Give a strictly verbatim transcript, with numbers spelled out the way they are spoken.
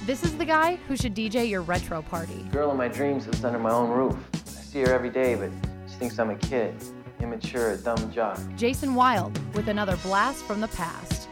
This is the guy who should D J your retro party. The girl in my dreams lives under my own roof. I see her every day, but she thinks I'm a kid, immature, a dumb jock. Jason Wilde with another blast from the past.